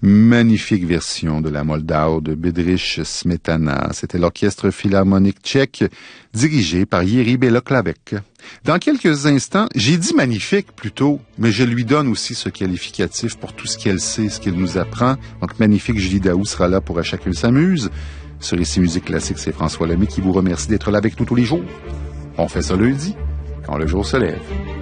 Magnifique version de la Moldau de Bedřich Smetana. C'était l'orchestre philharmonique tchèque dirigé par Jiří Bělohlávek. Dans quelques instants, j'ai dit magnifique plutôt, mais je lui donne aussi ce qualificatif pour tout ce qu'elle sait, ce qu'elle nous apprend. Donc magnifique, Julie Daou sera là pour À chacun s'amuse. Sur Ici Musique Classique, c'est François Lemay qui vous remercie d'être là avec nous tous les jours. On fait ça lundi, quand le jour se lève.